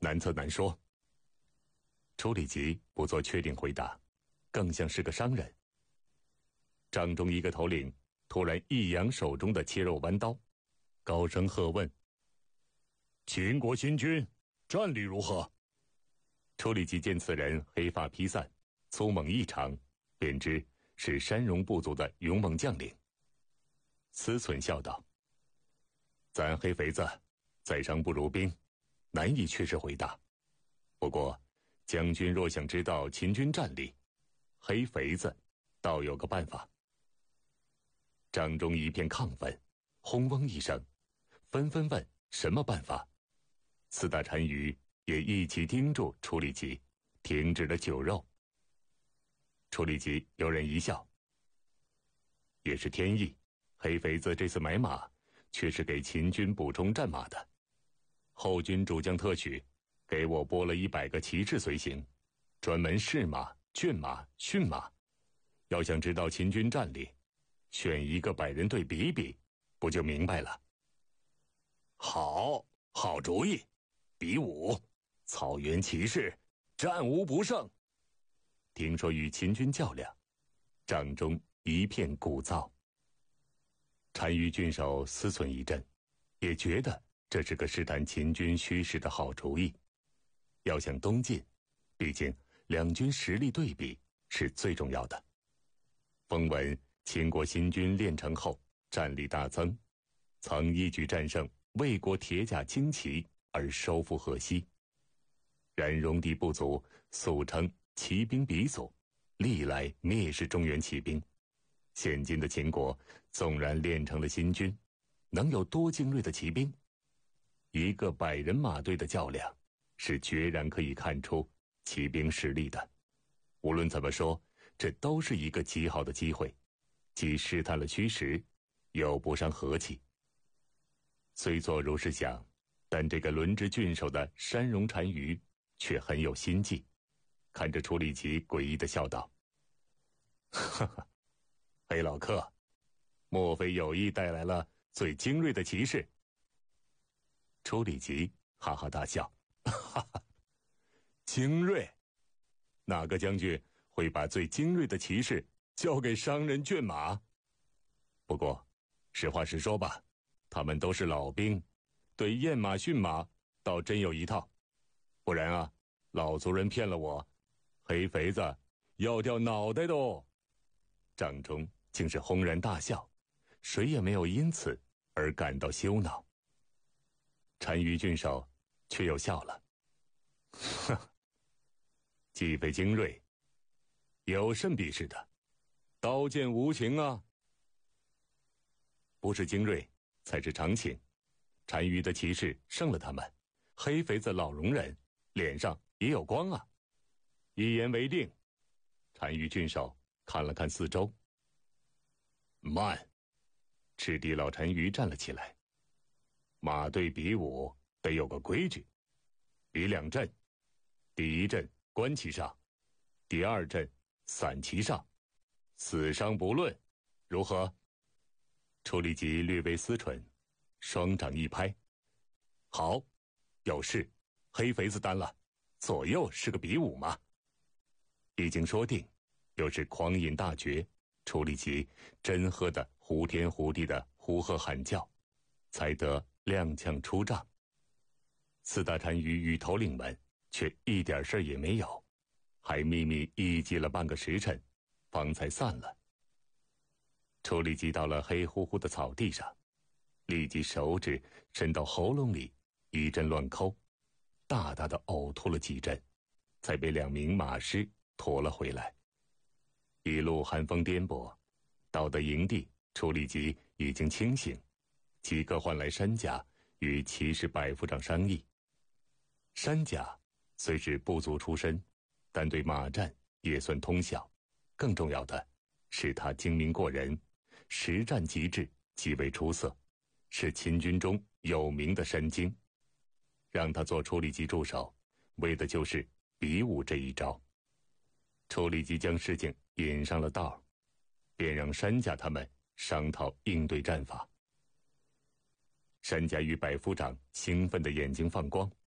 难测难说。楚里吉不做确定回答，更像是个商人。帐中一个头领突然一扬手中的切肉弯刀，高声喝问：秦国新军战力如何？楚里吉见此人黑发披散，粗猛异常，便知是山戎部族的勇猛将领。思忖笑道：咱黑肥子在商不如兵，难以确实回答。不过将军若想知道秦军战力，黑肥子倒有个办法。帐中一片亢奋，轰嗡一声，纷纷问什么办法。四大单于也一起盯住楚里吉，停止了酒肉。楚里吉悠然一笑：也是天意，黑肥子这次买马却是给秦军补充战马的。后军主将特许给我拨了100个骑士随行，专门试马、圈马、驯马。要想知道秦军战力，选一个百人队比一比，不就明白了？好主意，比武，草原骑士战无不胜。听说与秦军较量，帐中一片鼓噪。单于郡守思忖一阵，也觉得这是个试探秦军虚实的好主意。要想东进，毕竟两军实力对比是最重要的。风闻秦国新军练成后战力大增，曾一举战胜魏国铁甲轻骑而收复河西。然戎狄部族素称骑兵鼻祖，历来蔑视中原骑兵。现今的秦国纵然练成了新军，能有多精锐的骑兵？一个100人马队的较量，是决然可以看出骑兵实力的。无论怎么说，这都是一个极好的机会，既试探了虚实，又不伤和气。虽作如是想，但这个轮值郡守的山戎单于却很有心计，看着楚里吉诡异地笑道：哈哈，黑老客，莫非有意带来了最精锐的骑士？楚里吉哈哈大笑：哈哈，精锐？哪个将军会把最精锐的骑士交给商人圈马？不过实话实说吧，他们都是老兵，对验马驯马倒真有一套。不然啊，老族人骗了我，黑肥子要掉脑袋的哦。帐中竟是轰然大笑，谁也没有因此而感到羞恼。单于郡守却又笑了：呵，既非精锐，有甚必是的，刀剑无情啊。不是精锐才是常情，单于的骑士胜了他们，黑肥子老戎人脸上也有光啊。一言为定。单于郡守看了看四周，慢！赤地老单于站了起来。马队比武得有个规矩，比2阵，第1阵观其上，第2阵散其上，死伤不论，如何？楚里吉略微思忖，双掌一拍：好，有事，黑肥子担了，左右是个比武嘛。一经说定，又是狂饮大绝，楚里吉真喝得呼天呼地的呼喝喊叫，才得踉跄出帐。四大单于与头领们却一点事儿也没有，还秘密议计了半个时辰，方才散了。楚里吉到了黑乎乎的草地上，立即手指伸到喉咙里一阵乱抠，大大的呕吐了几阵，才被2名马师驮了回来。一路寒风颠簸，到得营地，楚里吉已经清醒，即刻唤来山甲与骑士百夫长商议。山甲虽是部族出身，但对马战也算通晓，更重要的是他精明过人，实战机智极为出色，是秦军中有名的山精。让他做楚里吉助手，为的就是比武这一招。楚里吉将事情引上了道，便让山甲他们商讨应对战法。山甲与百夫长兴奋的眼睛放光，